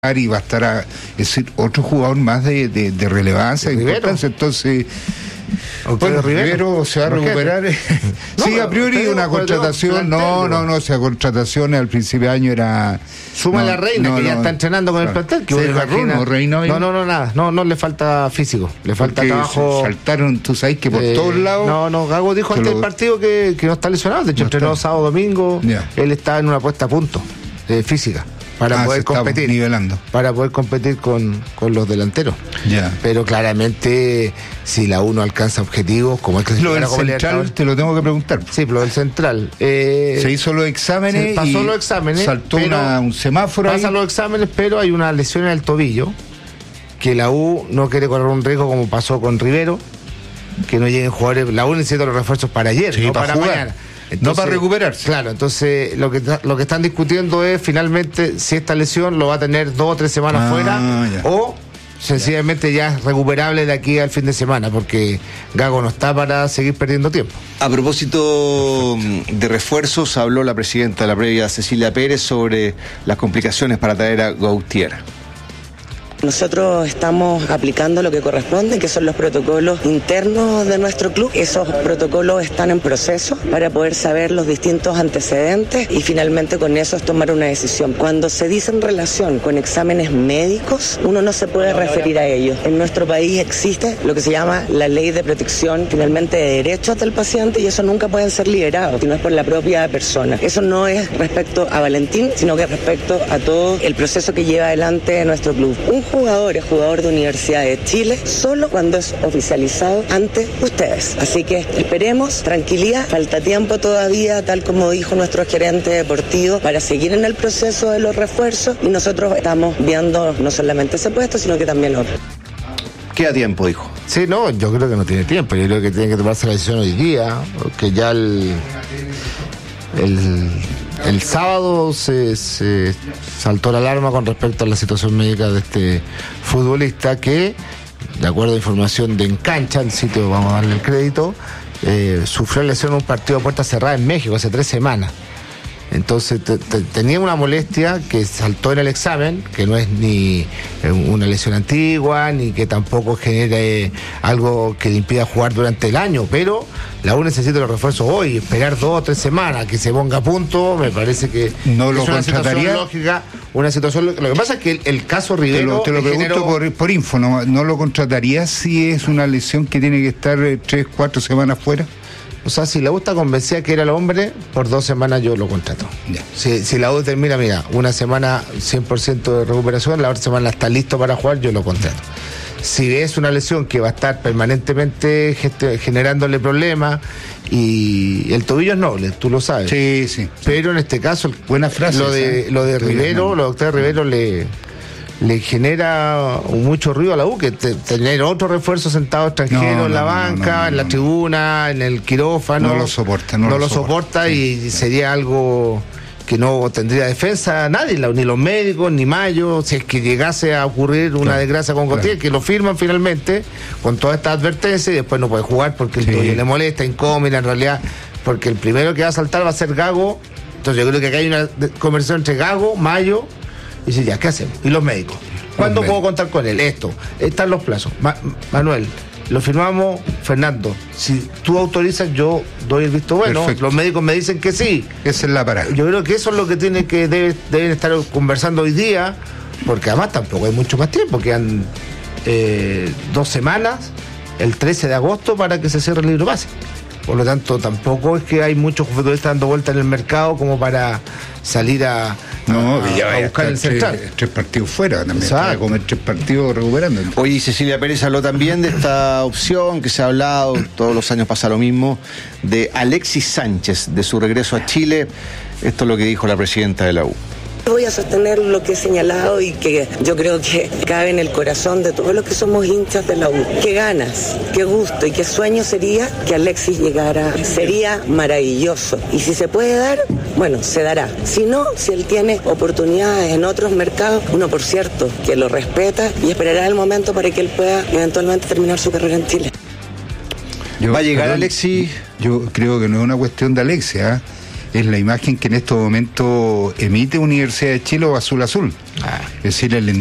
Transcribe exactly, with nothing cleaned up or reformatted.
y va a estar a, es decir, otro jugador más de, de, de relevancia, de importancia. Entonces, bueno, Rivero, Rivero se va a recuperar. No, sí, a priori una contratación, no, no, no, o sea, contrataciones al principio de año era. Suma no, la Reina, no, que no, ya está entrenando con claro. el plantel. Que sí, Garruno, Reina, no, no, no, nada. No, no le falta físico, le falta trabajo. Saltaron, tú sabes que por eh, todos lados. No, no, Gago dijo antes lo... del partido que, que no está lesionado. De hecho, no entrenó está... sábado, domingo. Yeah. Él está en una puesta a punto eh, física. Para ah, poder competir nivelando. Para poder competir con, con los delanteros. Yeah. Pero claramente si la U no alcanza objetivos, como es que lo del central te lo tengo que preguntar. Sí, lo del central. Eh, se hizo los exámenes. Se pasó los exámenes. Saltó una, un semáforo. Pasan los exámenes, pero hay una lesión en el tobillo que la U no quiere correr un riesgo como pasó con Rivero, que no lleguen jugadores. La U necesita los refuerzos para ayer, sí, no para, para jugar. mañana. Entonces, no para recuperarse. Claro, entonces lo que lo que están discutiendo es finalmente si esta lesión lo va a tener dos o tres semanas ah, fuera ya. o sencillamente ya es recuperable de aquí al fin de semana, porque Gago no está para seguir perdiendo tiempo. A propósito de refuerzos, habló la presidenta de la previa, Cecilia Pérez, sobre las complicaciones para traer a Gautier. Nosotros estamos aplicando lo que corresponde, que son los protocolos internos de nuestro club. Esos protocolos están en proceso para poder saber los distintos antecedentes y finalmente con eso es tomar una decisión. Cuando se dice en relación con exámenes médicos, uno no se puede referir a ellos. En nuestro país existe lo que se llama la ley de protección finalmente de derechos del paciente y eso nunca pueden ser liberados, si no es por la propia persona. Eso no es respecto a Valentín, sino que es respecto a todo el proceso que lleva adelante nuestro club. Un jugador es jugador de Universidad de Chile solo cuando es oficializado ante ustedes. Así que esperemos, tranquilidad, falta tiempo todavía, tal como dijo nuestro gerente deportivo, para seguir en el proceso de los refuerzos y nosotros estamos viendo no solamente ese puesto, sino que también otro. Queda tiempo, dijo. Sí, no, yo creo que no tiene tiempo, yo creo que tiene que tomarse la decisión hoy día, porque ya el... el El sábado se, se saltó la alarma con respecto a la situación médica de este futbolista que, de acuerdo a información de Encancha, el sitio, vamos a darle el crédito, eh, sufrió lesión en un partido a puerta cerrada en México hace tres semanas. Entonces te, te, tenía una molestia que saltó en el examen, que no es ni una lesión antigua, ni que tampoco genere algo que le impida jugar durante el año, pero la U necesita los refuerzos hoy, esperar dos o tres semanas que se ponga a punto, me parece que no lo es una contrataría. Situación lógica, una situación, lo que pasa es que el, el caso Rivero... Te lo, te lo pregunto generó... por, por info, ¿no, ¿no lo contrataría si es una lesión que tiene que estar eh, tres, cuatro semanas fuera? O sea, si la U está convencida que era el hombre, por dos semanas yo lo contrato. Yeah. Si, si la U termina, mira, una semana cien por ciento de recuperación, la otra semana está listo para jugar, yo lo contrato. Si es una lesión que va a estar permanentemente gest- generándole problemas, y el tobillo es noble, tú lo sabes. Sí, sí. Pero en este caso, buena frase. Lo de, lo de Rivero, lo de doctor Rivero le... le genera mucho ruido a la U, que te, tener otro refuerzo sentado extranjero no, no, en la banca, no, no, no, en la tribuna, en el quirófano. No lo soporta, no, no lo, lo soporta, soporta y sí. Sería algo que no tendría defensa nadie, ni los médicos, ni Mayo, si es que llegase a ocurrir una claro, desgracia con Gautier, claro. Que lo firman finalmente con toda esta advertencia y después no puede jugar porque el sí. tobillo le molesta, incómoda en realidad, porque el primero que va a saltar va a ser Gago. Entonces yo creo que acá hay una conversación entre Gago, Mayo. Y dice, ya, ¿qué hacemos? ¿Y los médicos? ¿Cuándo puedo contar con él? Esto. Están los plazos. Ma- Manuel, lo firmamos, Fernando. Si tú autorizas, yo doy el visto bueno. Perfecto. Los médicos me dicen que sí. Esa es la parada. Yo creo que eso es lo que tiene que debe, deben estar conversando hoy día, porque además tampoco hay mucho más tiempo. Quedan eh, dos semanas, el trece de agosto, para que se cierre el libro base. Por lo tanto, tampoco es que hay muchos futbolistas dando vueltas en el mercado como para salir a, no, a, ya a buscar el central. Tres, tres partidos fuera también, para comer tres partidos recuperando. Hoy Cecilia Pérez habló también de esta opción que se ha hablado, todos los años pasa lo mismo, de Alexis Sánchez, de su regreso a Chile. Esto es lo que dijo la presidenta de la U. Voy a sostener lo que he señalado y que yo creo que cabe en el corazón de todos los que somos hinchas de la U. Qué ganas, qué gusto y qué sueño sería que Alexis llegara. Sería maravilloso. Y si se puede dar, bueno, se dará. Si no, si él tiene oportunidades en otros mercados, uno, por cierto, que lo respeta y esperará el momento para que él pueda eventualmente terminar su carrera en Chile. Yo, ¿Va a llegar perdón, Alexis? Yo creo que no es una cuestión de Alexis, ¿eh? es la imagen que en estos momentos emite Universidad de Chile o Azul Azul. Ah. Es decir, el